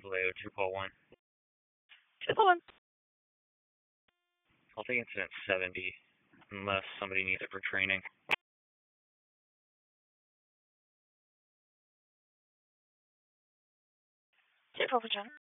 Vallejo 241. 241. I'll take incident 70 unless somebody needs it for training. 241.